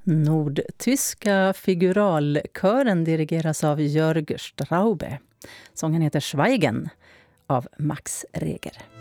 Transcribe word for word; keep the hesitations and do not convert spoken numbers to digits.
Nordtyska figuralkören dirigeras av Jörg Straube. Sången heter Schweigen av Max Reger.